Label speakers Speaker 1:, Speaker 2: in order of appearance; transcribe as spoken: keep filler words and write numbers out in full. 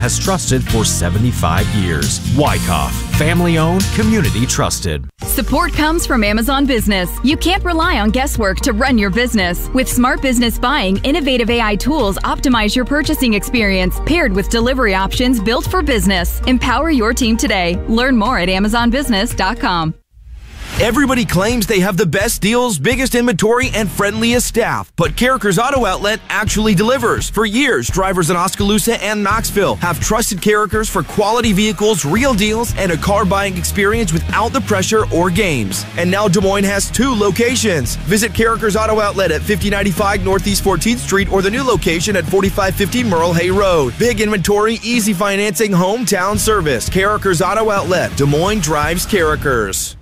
Speaker 1: has trusted for seventy-five years. Wyckoff, family-owned, community-trusted.
Speaker 2: Support comes from Amazon Business. You can't rely on guesswork to run your business. With Smart Business Buying, innovative A I tools optimize your purchasing experience, paired with delivery options built for business. Empower your team today. Learn more at amazon business dot com.
Speaker 3: Everybody claims they have the best deals, biggest inventory, and friendliest staff. But Carrickers Auto Outlet actually delivers. For years, drivers in Oskaloosa and Knoxville have trusted Carrickers for quality vehicles, real deals, and a car buying experience without the pressure or games. And now Des Moines has two locations. Visit Carrickers Auto Outlet at fifty ninety-five Northeast fourteenth Street or the new location at forty-five fifty Merle Hay Road. Big inventory, easy financing, hometown service. Carrickers Auto Outlet. Des Moines drives Carrickers.